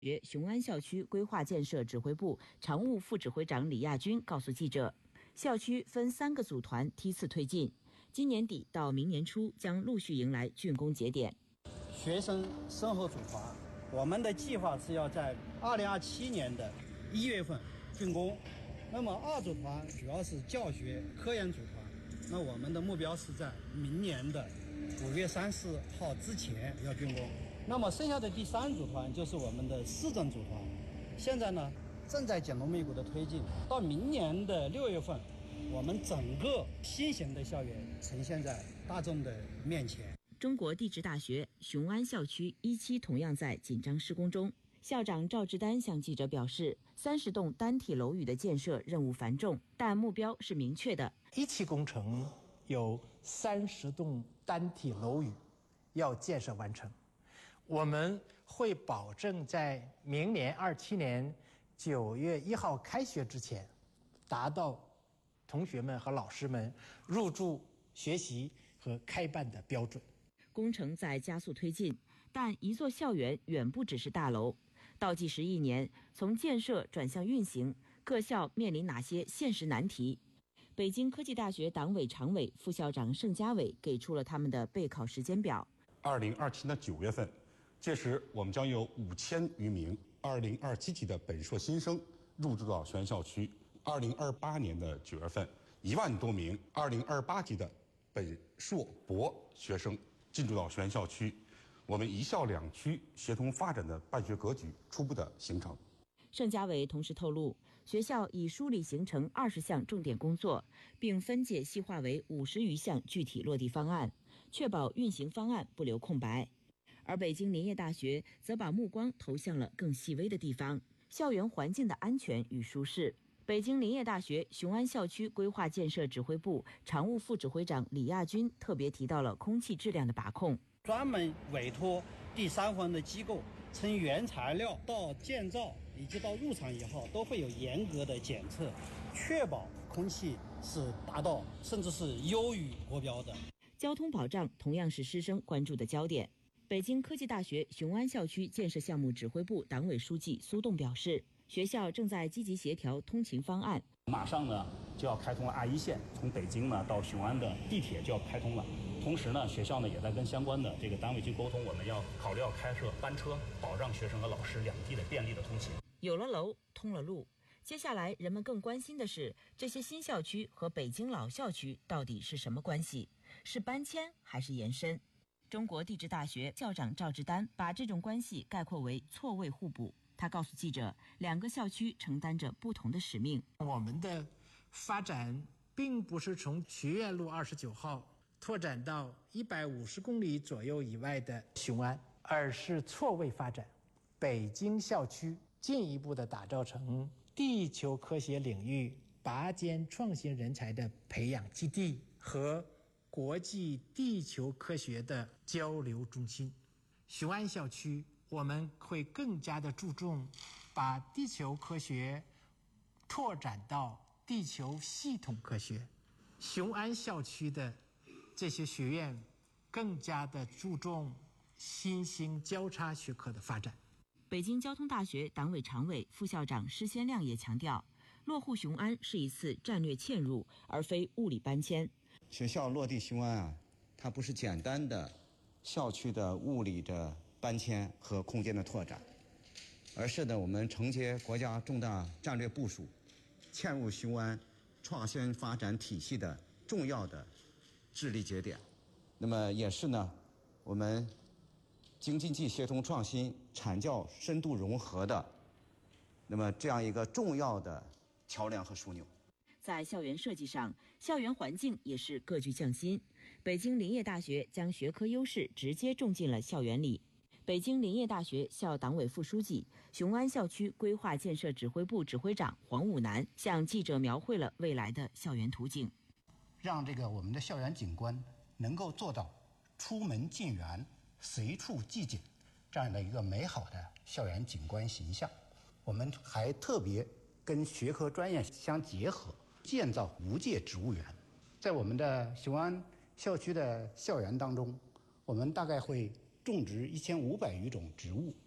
雄安校区规划建设指挥部常务副指挥长李亚军告诉记者，校区分3个组团梯次推进，今年底到明年初将陆续迎来竣工节点。 学生生活组团，我们的计划是要在2027年的1月份竣工。那么2组团主要是教学科研组团，那我们的目标是在明年的5月30号之前要竣工。那么剩下的第3组团就是我们的市政组团，现在呢正在紧锣密鼓的推进，到明年的6月份，我们整个新型的校园呈现在大众的面前。 中国地质大学雄安校区1期同样在紧张施工中。校长赵志丹向记者表示，30栋单体楼宇的建设任务繁重，但目标是明确的。 1期工程有30栋单体楼宇要建设完成，我们会保证在明年27年9月1号开学之前，达到同学们和老师们入住、学习和开办的标准。 工程在加速推进，但一座校园远不只是大楼。倒计时1年，从建设转向运行，各校面临哪些现实难题？北京科技大学党委常委、副校长盛家伟给出了他们的备考时间表。 2027年9月份，届时我们将有5000余名2027级的本硕新生入住到雄安校区。2028年的9月份，1万多名2028级的本硕博学生进驻到雄安校区。我们1校2区协同发展的办学格局初步的形成。 盛家伟同时透露，学校已梳理形成20项重点工作，并分解细化为50余项具体落地方案，确保运行方案不留空白。而北京林业大学则把目光投向了更细微的地方，校园环境的安全与舒适。北京林业大学雄安校区规划建设指挥部常务副指挥长李亚军特别提到了空气质量的把控， 专门委托第3方的机构，从原材料到建造以及到入场以后，都会有严格的检测，确保空气是达到甚至是优于国标的。 交通保障同样是师生关注的焦点。北京科技大学雄安校区建设项目指挥部党委书记苏栋表示，学校正在积极协调通勤方案。 马上呢就要开通了21线，从北京呢到雄安的地铁就要开通了。同时呢，学校呢也在跟相关的这个单位去沟通，我们要考虑要开设班车，保障学生和老师两地的便利的通勤。 有了楼，通了路，接下来人们更关心的是，这些新校区和北京老校区到底是什么关系？是搬迁还是延伸？中国地质大学校长赵志丹把这种关系概括为错位互补。他告诉记者，2个校区承担着不同的使命。 我们的发展并不是从学院路29号拓展到150公里左右以外的雄安，而是错位发展，北京校区进一步的打造成地球科学领域拔尖创新人才的培养基地和国际地球科学的交流中心。雄安校区我们会更加的注重把地球科学拓展到地球系统科学。雄安校区的这些学院更加的注重新兴交叉学科的发展。 北京交通大学党委常委、副校长施先亮也强调，落户雄安是一次战略嵌入，而非物理搬迁。 学校落地雄安啊，它不是简单的校区的物理的搬迁和空间的拓展，而是呢我们承接国家重大战略部署，嵌入雄安创新发展体系的重要的智力节点。那么也是呢我们京津冀协同创新、产教深度融合的那么这样一个重要的桥梁和枢纽。 在校园设计上，校园环境也是各具匠心。北京林业大学将学科优势直接种进了校园里。北京林业大学校党委副书记、雄安校区规划建设指挥部指挥长黄武南向记者描绘了未来的校园图景， 让这个我们的校园景观能够做到出门进园、随处即景这样的一个美好的校园景观形象。我们还特别跟学科专业相结合，建造无界植物园。在我们的雄安校区的校园当中，我们大概会种植1500余种植物，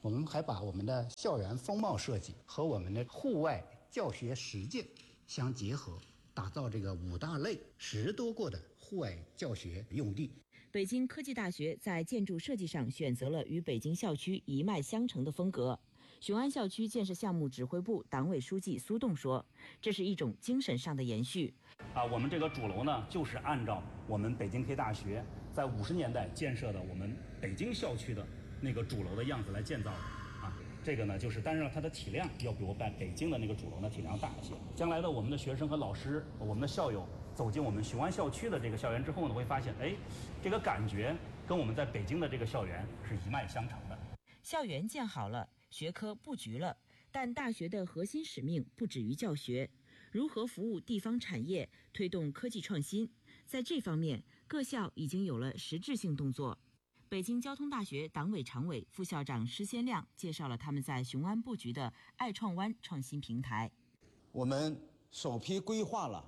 我们还把我们的校园风貌设计和我们的户外教学实践相结合，打造这个5大类10多个的户外教学用地。 北京科技大学在建筑设计上选择了与北京校区一脉相承的风格。雄安校区建设项目指挥部党委书记苏栋说：“这是一种精神上的延续。 我们这个主楼呢，就是按照我们北京科技大学在50年代建设的我们北京校区的那个主楼的样子来建造的。这个呢，就是当然它的体量要比我在北京的那个主楼呢体量大一些。将来的我们的学生和老师，我们的校友走进我们雄安校区的这个校园之后呢，会发现，这个感觉跟我们在北京的这个校园是一脉相承的。 校园建好了，学科布局了，但大学的核心使命不止于教学，如何服务地方产业，推动科技创新，在这方面，各校已经有了实质性动作。”北京交通大学党委常委、副校长施先亮介绍了他们在雄安布局的爱创湾创新平台。 我们首批规划了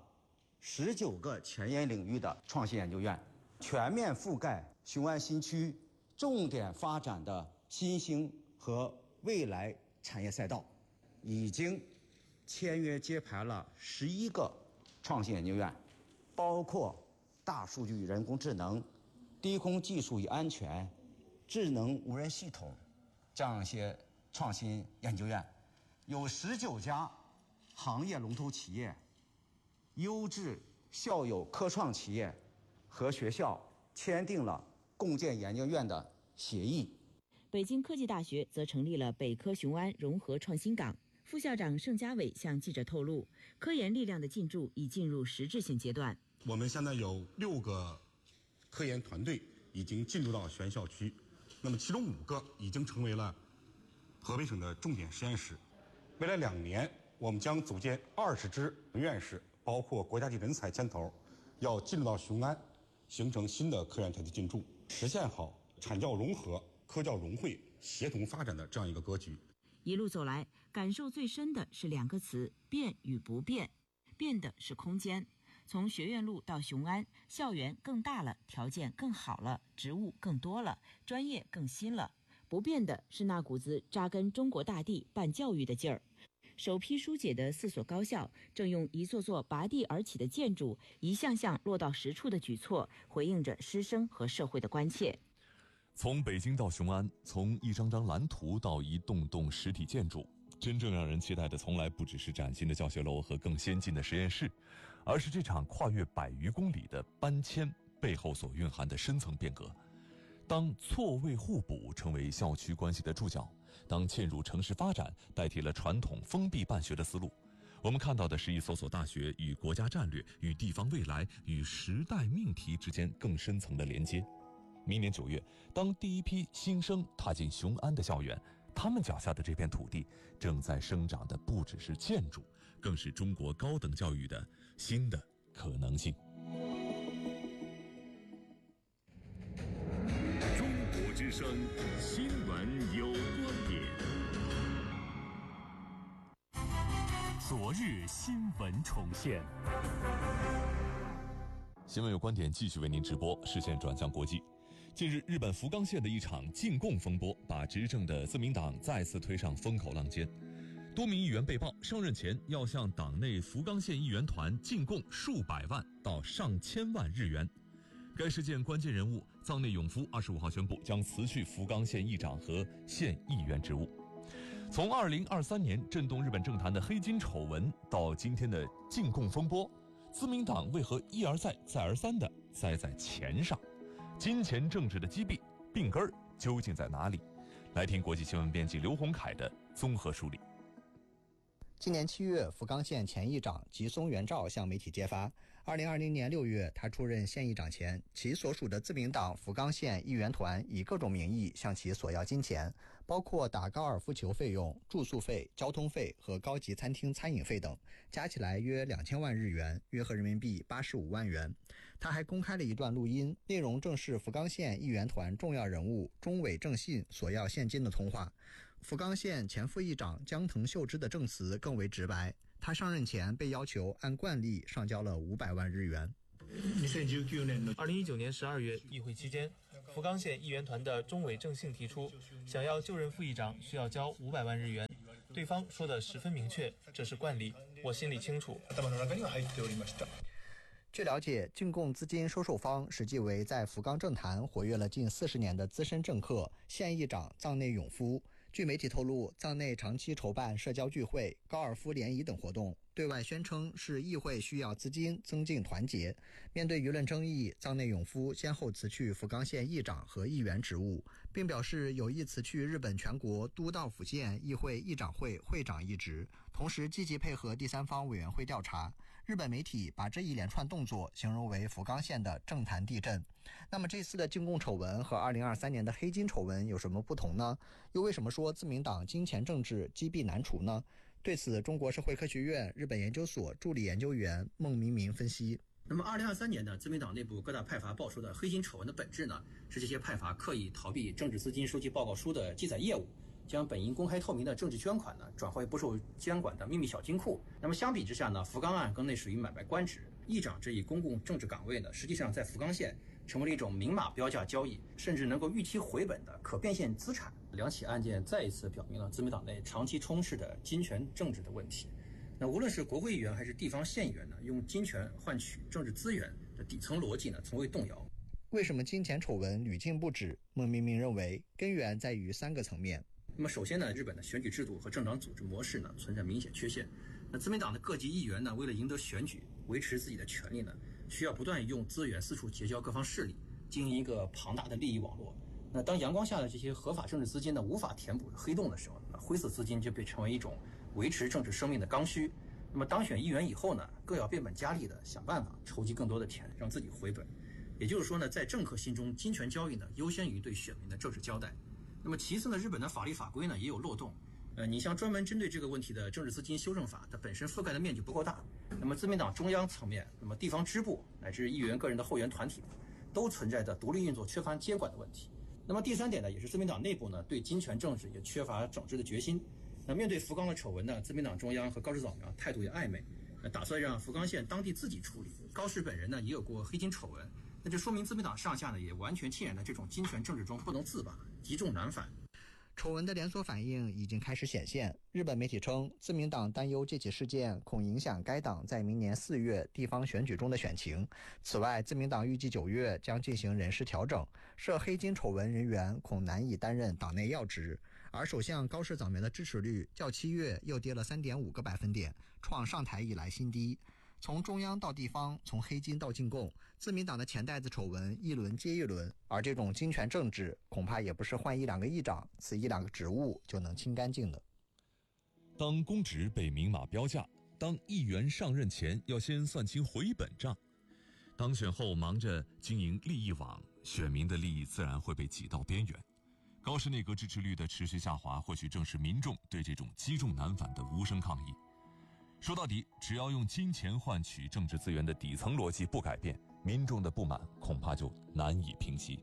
19个前沿领域的创新研究院，全面覆盖雄安新区重点发展的新兴和未来产业赛道，已经签约揭牌了11个创新研究院，包括大数据与人工智能、低空技术与安全、智能无人系统这样一些创新研究院，有19家行业龙头企业、优质校友科创企业和学校签订了共建研究院的协议。 北京科技大学则成立了北科雄安融合创新港。副校长盛家伟向记者透露，科研力量的进驻已进入实质性阶段。 我们现在有6个科研团队已经进入到原校区，那么其中5个已经成为了河北省的重点实验室。未来2年，我们将组建20支院士，包括国家级人才牵头，要进入到雄安，形成新的科研团队进驻，实现好产教融合、科教融汇、协同发展的这样一个格局。 一路走来，感受最深的是2个词：变与不变。变的是空间。从学院路到雄安，校园更大了，条件更好了，职务更多了，专业更新了。不变的是那股子扎根中国大地办教育的劲儿。首批疏解的4所高校，正用一座座拔地而起的建筑，一项项落到实处的举措，回应着师生和社会的关切。 从北京到雄安，从一张张蓝图到一栋栋实体建筑，真正让人期待的从来不只是崭新的教学楼和更先进的实验室，而是这场跨越100余公里的搬迁背后所蕴含的深层变革。当错位互补成为校区关系的注脚，当嵌入城市发展代替了传统封闭办学的思路，我们看到的是一所所大学与国家战略、与地方未来、与时代命题之间更深层的连接。明年9月，当第一批新生踏进雄安的校园，他们脚下的这片土地正在生长的不只是建筑，更是中国高等教育的新的可能性。 中国之声新闻有观点。昨日新闻重现。 新闻有观点继续为您直播，视线转向国际。近日，日本福冈县的一场禁供风波，把执政的自民党再次推上风口浪尖。多名议员被曝上任前要向党内福冈县议员团进贡数百万到上千万日元。该事件关键人物藏内永夫25号宣布将辞去福冈县议长和县议员职务。从2023年震动日本政坛的黑金丑闻到今天的禁供风波，自民党为何一而再再而三地栽在钱上？金钱政治的积弊病根究竟在哪里？来听国际新闻编辑刘洪凯的综合梳理。 今年7月，福冈县前议长吉松元照向媒体揭发，2020年6月，他出任县议长前，其所属的自民党福冈县议员团以各种名义向其索要金钱，包括打高尔夫球费用、住宿费、交通费和高级餐厅餐饮费等，加起来约2000万日元，约合人民币85万元。他还公开了一段录音，内容正是福冈县议员团重要人物中尾正信索要现金的通话。福冈县前副议长江藤秀之的证词更为直白，他上任前被要求按惯例上交了500万日元。 2019年12月，议会期间， 福冈县议员团的中尾正幸提出，想要就任副议长需要交500万日元。对方说得十分明确，这是惯例，我心里清楚。 据了解，进贡资金收受方实际为在福冈政坛活跃了近40年的资深政客、县议长藏内永夫。据媒体透露，藏内长期筹办社交聚会、高尔夫联谊等活动，对外宣称是议会需要资金增进团结。面对舆论争议，藏内永夫先后辞去福冈县议长和议员职务，并表示有意辞去日本全国都道府县议会议长会会长一职，同时积极配合第三方委员会调查。日本媒体把这一连串动作形容为福冈县的政坛地震。那么这次的进贡丑闻和2023年的黑金丑闻有什么不同呢？又为什么说自民党金钱政治积弊难除呢？对此，中国社会科学院日本研究所助理研究员孟明明分析。 那么2023年呢，自民党内部各大派阀爆出的黑金丑闻的本质呢，是这些派阀刻意逃避政治资金收集报告书的记载业务，将本应公开透明的政治捐款呢，转化为不受监管的秘密小金库。那么相比之下呢，福冈案更类属于买卖官职，议长这一公共政治岗位呢，实际上在福冈县成为了一种明码标价交易，甚至能够预期回本的可变现资产。两起案件再一次表明了自民党内长期充斥的金权政治的问题。那无论是国会议员还是地方县议员呢，用金权换取政治资源的底层逻辑呢，从未动摇。 为什么金钱丑闻屡禁不止？孟明明认为，根源在于3个层面。 那么首先呢，日本的选举制度和政党组织模式呢存在明显缺陷。那自民党的各级议员呢，为了赢得选举，维持自己的权利呢，需要不断用资源四处结交各方势力，经营一个庞大的利益网络。那当阳光下的这些合法政治资金呢无法填补黑洞的时候，灰色资金就被成为一种维持政治生命的刚需。那么当选议员以后呢，更要变本加厉的想办法筹集更多的钱，让自己回本。也就是说呢，在政客心中，金权交易呢优先于对选民的政治交代。那么其次呢，日本的法律法规呢也有漏洞。你像专门针对这个问题的政治资金修正法，它本身覆盖的面积不够大。那么自民党中央层面，那么地方支部乃至议员个人的后援团体，都存在着独立运作、缺乏监管的问题。那么第3点呢，也是自民党内部呢对金权政治也缺乏整治的决心。那面对福冈的丑闻呢，自民党中央和高市早苗态度也暧昧，打算让福冈县当地自己处理。高市本人呢也有过黑金丑闻，那就说明自民党上下呢也完全浸染在这种金权政治中不能自拔，积重难返。 丑闻的连锁反应已经开始显现。日本媒体称，自民党担忧这起事件恐影响该党在明年4月地方选举中的选情。此外，自民党预计9月将进行人事调整，涉黑金丑闻人员恐难以担任党内要职。而首相高市早苗的支持率较7月又跌了3.5个百分点，创上台以来新低。从中央到地方，从黑金到进贡，自民党的钱袋子丑闻一轮接一轮，而这种金权政治恐怕也不是换1-2个议长、辞1-2个职务就能清干净的。 当公职被明码标价，当议员上任前要先算清回本账，当选后忙着经营利益网，选民的利益自然会被挤到边缘。高市内阁支持率的持续下滑，或许正是民众对这种积重难返的无声抗议。说到底，只要用金钱换取政治资源的底层逻辑不改变，民众的不满恐怕就难以平息。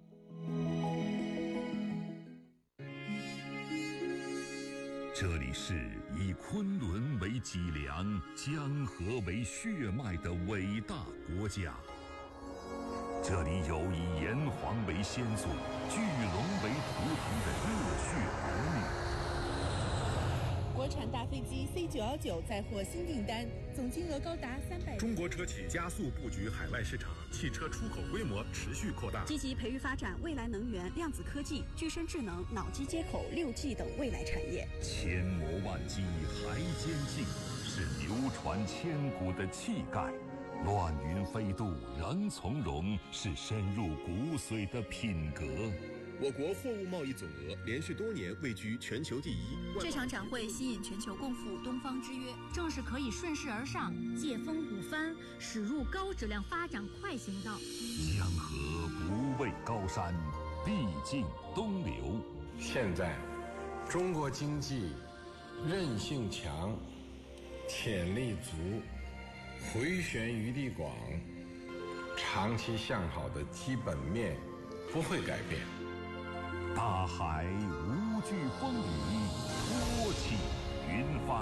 这里是以昆仑为脊梁、江河为血脉的伟大国家。这里有以炎黄为先祖、巨龙为图腾的热血儿女。 国产大飞机 C919 再获新订单，总金额高达300。 中国车企加速布局海外市场，汽车出口规模持续扩大， 积极培育发展未来能源、量子科技、具身智能、脑机接口、6G 等未来产业。 千磨万击还坚劲，是流传千古的气概；乱云飞渡人从容，是深入骨髓的品格。 我国货物贸易总额连续多年位居全球第一。 这场展会吸引全球共赴东方之约， 正是可以顺势而上，借风鼓帆，驶入高质量发展快行道。 江河不畏高山，必尽东流。 现在，中国经济韧性强，潜力足，回旋余地广，长期向好的基本面不会改变。 大海无惧风雨，托起云帆。